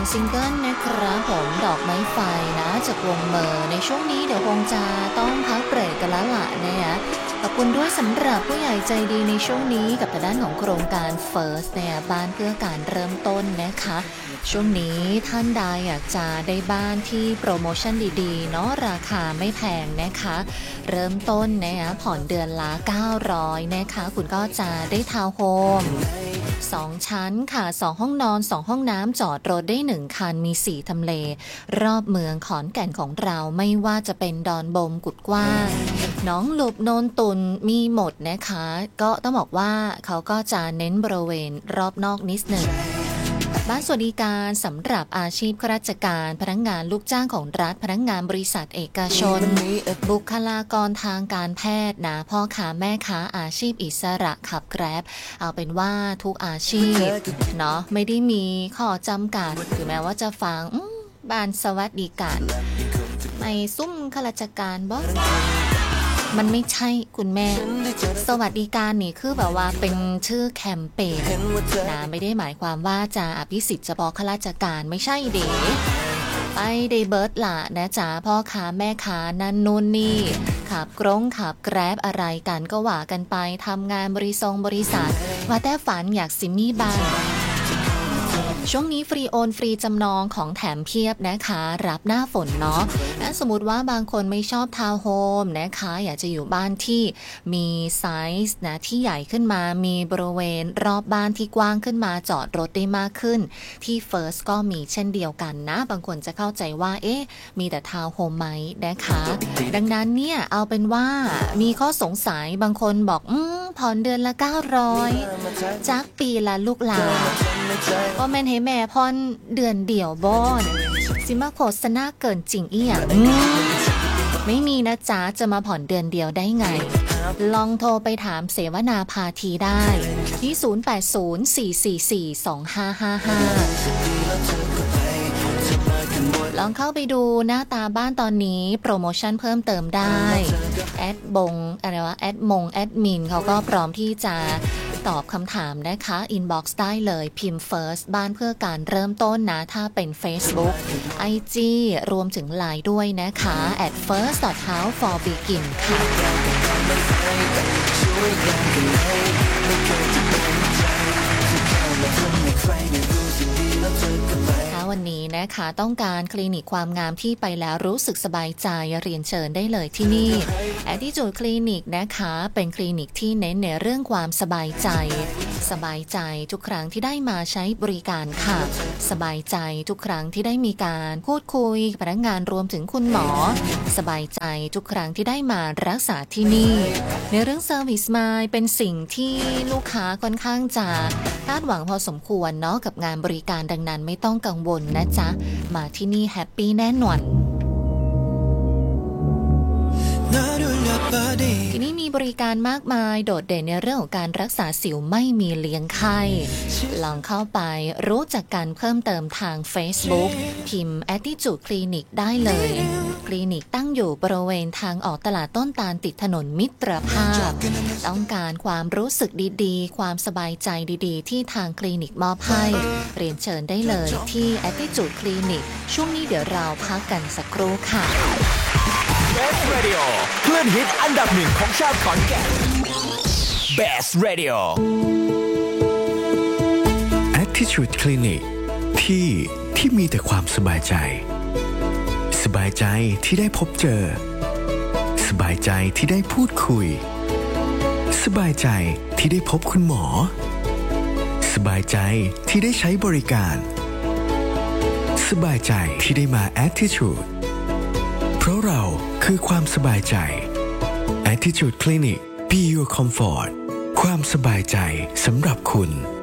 ซิงเกิลนะครับผมดอกไม้ไฟนะจากวงเมอร์ในช่วงนี้เดี๋ยวคงจะต้องพักเบรกกันแล้วล่ะนะคะขอบคุณด้วยสำหรับผู้ใหญ่ใจดีในช่วงนี้กับทางด้านของโครงการ First เนี่ยบ้านเพื่อการเริ่มต้นนะคะช่วงนี้ท่านใดอยากจะได้บ้านที่โปรโมชั่นดีๆเนาะราคาไม่แพงนะคะเริ่มต้นนะคะผ่อนเดือนละ900นะคะคุณก็จะได้ทาวน์โฮม2ชั้นค่ะ2ห้องนอน2ห้องน้ำจอดรถได้1คันมี4ทำเลรอบเมืองขอนแก่นของเราไม่ว่าจะเป็นดอนบมกุดกว้างหนองหลุบโนนตุนมีหมดนะคะก็ต้องบอกว่าเขาก็จะเน้นบริเวณรอบนอกนิดหนึ่งบ้านสวัสดิการสำหรับอาชีพข้าราชการพนักงานลูกจ้างของรัฐพนักงานบริษัทเอกชนบุคลากรทางการแพทย์นะพ่อค้าแม่ค้าอาชีพอิสระขับแกร็บเอาเป็นว่าทุกอาชีพเนาะไม่ได้มีข้อจำกัดถึงแม้ว่าจะฟังบ้านสวัสดิการไม่ซุ่มข้าราชการบ่มันไม่ใช่คุณแม่สวัสดิการนี่คือแบบว่าเป็นชื่อแคมเปญนะไม่ได้หมายความว่าจะอภิสิทธิ์เฉพาะข้าราชการไม่ใช่เด้ไปได้เบิร์ดล่ะนะจ๊ะพ่อค้าแม่ค้านั่นนู่นนี่ขับกรงขับแกร็บอะไรกันก็ว่ากันไปทำงานบริษัทว่าแต่ฝันอยากสิมีบ้านช่วงนี้ฟรีโอนฟรีจำนองของแถมเพียบนะคะรับหน้าฝนเนาะและสมมติว่าบางคนไม่ชอบทาวน์โฮมนะคะอยากจะอยู่บ้านที่มีไซส์นะที่ใหญ่ขึ้นมามีบริเวณรอบบ้านที่กว้างขึ้นมาจอดรถได้มากขึ้นที่ First ก็มีเช่นเดียวกันนะบางคนจะเข้าใจว่ามีแต่ทาวน์โฮมไหมนะคะดังนั้นเนี่ยเอาเป็นว่ามีข้อสงสัยบางคนบอกผ่อนเดือนละ900จักปีละลูกหลานก็แม่นให้แม่พรเดือนเดียวบ่อนสิมาโฆษณาเกินจริงอีหยังไม่มีนะจ๊ะจะมาผ่อนเดือนเดียวได้ไงลองโทรไปถามเสวนาพาทีได้ที่0804442555ลองเข้าไปดูหน้าตาบ้านตอนนี้โปรโมชั่นเพิ่มเติมได้แอดมินเขาก็พร้อมที่จะตอบคำถามนะคะอินบ็อกซ์ได้เลยพิมพ์ First บ้านเพื่อการเริ่มต้นนะถ้าเป็น Facebook IG รวมถึง LINE ด้วยนะคะ @first.house4begin ค่ะวันนี้นะคะต้องการคลินิกความงามที่ไปแล้วรู้สึกสบายใจเรียนเชิญได้เลยที่นี่ Attitude Clinic นะคะเป็นคลินิกที่เน้นในเรื่องความสบายใจทุกครั้งที่ได้มาใช้บริการค่ะสบายใจทุกครั้งที่ได้มีการพูดคุยกับพนักงานรวมถึงคุณหมอสบายใจทุกครั้งที่ได้มารักษาที่นี่ในเรื่อง Service Mind เป็นสิ่งที่ลูกค้าค่อนข้างจะคาดหวังพอสมควรเนาะกับงานบริการดังนั้นไม่ต้องกังวลนะจ๊ะมาที่นี่แฮปปี้แน่นอนที่นี่มีบริการมากมายโดดเด่นในเรื่องของการรักษาสิวไม่มีเลี้ยงไข้ลองเข้าไปรู้จักกันเพิ่มเติมทาง Facebook พิมพ์ Attitude Clinic ได้เลยคลินิกตั้งอยู่บริเวณทางออกตลาดต้นตาลติดถนนมิตรภาพต้องการความรู้สึกดีๆความสบายใจดีๆที่ทางคลินิกมอบให้เรียนเชิญได้เลยที่ Attitude Clinic ช่วงนี้เดี๋ยวเราพักกันสักครู่ค่ะ Best Radio คลื่นฮิตอันดับหนึ่งของชาวขอนแก่น Best Radio Attitude Clinic ที่มีแต่ความสบายใจที่ได้พบเจอสบายใจที่ได้พูดคุยสบายใจที่ได้พบคุณหมอสบายใจที่ได้ใช้บริการสบายใจที่ได้มา Attitudeเพราะเราคือความสบายใจ Attitude Clinic Be Your Comfort ความสบายใจสำหรับคุณ